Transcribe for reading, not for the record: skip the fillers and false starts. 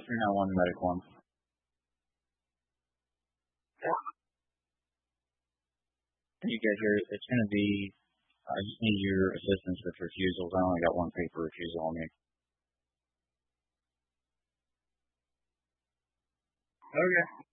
391 Medic 1. You guys here, it's going to be, I just need your assistance with refusals. I only got one paper refusal on me. Okay.